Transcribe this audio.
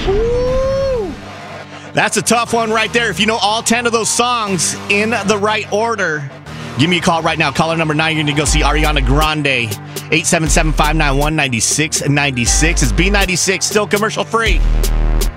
Woo! That's a tough one right there. If you know all 10 of those songs in the right order, give me a call right now. Caller number 9, you're going to go see Ariana Grande. 877-591-9696. It's B96, still commercial free.